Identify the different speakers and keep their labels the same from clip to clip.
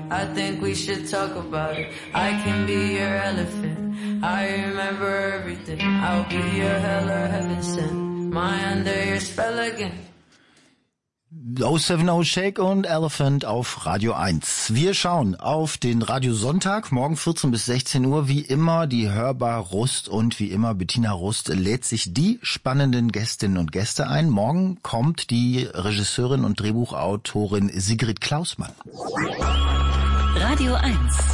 Speaker 1: I think we should talk about it. I can be your elephant. I remember everything. I'll be your hell or heaven sent. My under your spell again.
Speaker 2: 070 Shake und Elephant auf Radio 1. Wir schauen auf den Radiosonntag, morgen 14 bis 16 Uhr, wie immer die Hörbar Rust, und wie immer Bettina Rust lädt sich die spannenden Gästinnen und Gäste ein. Morgen kommt die Regisseurin und Drehbuchautorin Sigrid Klausmann.
Speaker 3: Radio 1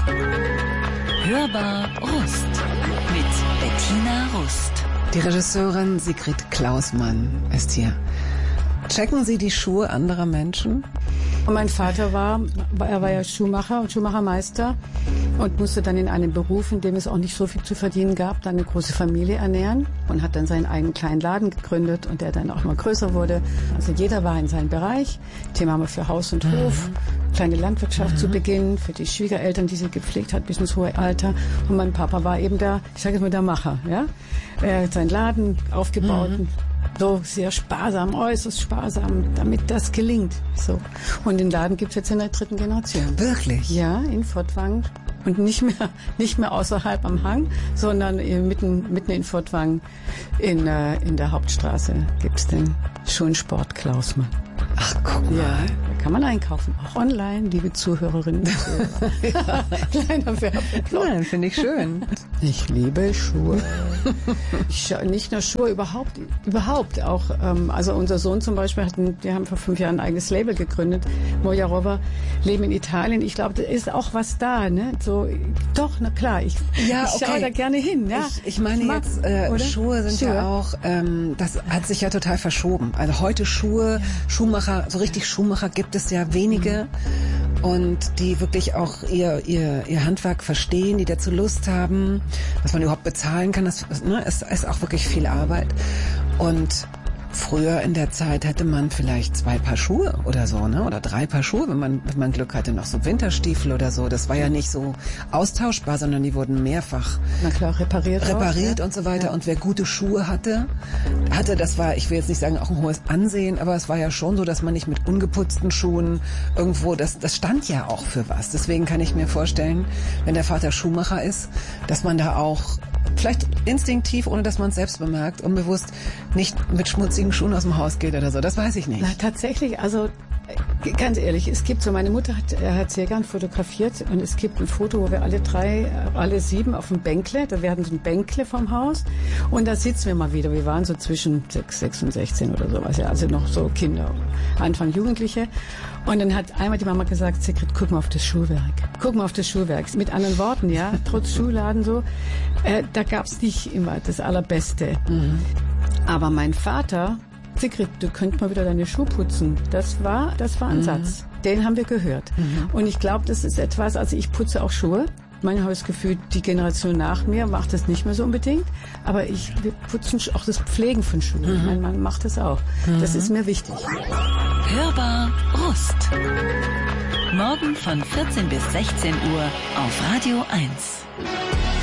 Speaker 3: Hörbar Rust mit Bettina Rust.
Speaker 4: Die Regisseurin Sigrid Klausmann ist hier. Checken Sie die Schuhe anderer Menschen?
Speaker 5: Mein Vater war ja Schuhmacher und Schuhmachermeister und musste dann in einem Beruf, in dem es auch nicht so viel zu verdienen gab, dann eine große Familie ernähren und hat dann seinen eigenen kleinen Laden gegründet und der dann auch mal größer wurde. Also jeder war in seinem Bereich. Thema haben wir für Haus und Hof, kleine Landwirtschaft zu Beginn, für die Schwiegereltern, die sie gepflegt hat bis ins hohe Alter. Und mein Papa war eben der, ich sage jetzt mal, der Macher. Ja? Er hat seinen Laden aufgebaut. So sehr sparsam, äußerst sparsam, damit das gelingt. So. Und den Laden gibt's jetzt in der 3. Generation.
Speaker 4: Wirklich?
Speaker 5: Ja, in Furtwangen. Und nicht mehr außerhalb am Hang, sondern mitten in Furtwangen in der Hauptstraße gibt's den Schulsport Klausmann.
Speaker 4: Ach, guck mal.
Speaker 5: Ja, da kann man einkaufen. Auch online, liebe Zuhörerinnen und Zuhörer. Kleiner Werbeblock.
Speaker 4: Nein, finde ich schön.
Speaker 5: Ich liebe Schuhe. Nicht nur Schuhe, überhaupt auch. Also unser Sohn zum Beispiel wir haben vor 5 Jahren ein eigenes Label gegründet. Moja Rova, leben in Italien. Ich glaube, da ist auch was da, ne? So, doch, na klar. Ich schaue da gerne hin, ja.
Speaker 4: Ich meine jetzt, Schuhe sind ja auch, das hat sich ja total verschoben. Also heute Schuhmacher, so richtig Schuhmacher gibt es ja wenige und die wirklich auch ihr Handwerk verstehen, die dazu Lust haben, dass man überhaupt bezahlen kann. Das ist auch wirklich viel Arbeit. Und früher in der Zeit hätte man vielleicht 2 Paar Schuhe oder so, ne? Oder 3 Paar Schuhe, wenn man Glück hatte, noch so Winterstiefel oder so. Das war ja nicht so austauschbar, sondern die wurden mehrfach repariert und so weiter. Ja. Und wer gute Schuhe hatte, das war, ich will jetzt nicht sagen auch ein hohes Ansehen, aber es war ja schon so, dass man nicht mit ungeputzten Schuhen irgendwo, das stand ja auch für was. Deswegen kann ich mir vorstellen, wenn der Vater Schuhmacher ist, dass man da auch vielleicht instinktiv, ohne dass man es selbst bemerkt, unbewusst nicht mit schmutzigen Schuhen aus dem Haus geht oder so. Das weiß ich nicht.
Speaker 5: Na, tatsächlich, also ganz ehrlich, es gibt so, meine Mutter hat sehr gern fotografiert und es gibt ein Foto, wo wir alle 7 auf dem Bänkle, da werden so ein Bänkle vom Haus und da sitzen wir mal wieder. Wir waren so zwischen 6 und 16 oder sowas, ja, also noch so Kinder, Anfang Jugendliche. Und dann hat einmal die Mama gesagt, Sigrid, guck mal auf das Schuhwerk. Guck mal auf das Schuhwerk. Mit anderen Worten, ja, trotz Schuhladen so, da gab's nicht immer das Allerbeste. Aber mein Vater, Sigrid, du könntest mal wieder deine Schuhe putzen. Das war ein Satz. Den haben wir gehört. Und ich glaube, das ist etwas, also ich putze auch Schuhe. Ich habe das Gefühl, die Generation nach mir macht das nicht mehr so unbedingt. Aber wir putzen auch das Pflegen von Schuhen. Mein Mann macht das auch. Das ist mir wichtig.
Speaker 3: Hörbar Rust. Morgen von 14 bis 16 Uhr auf Radio 1.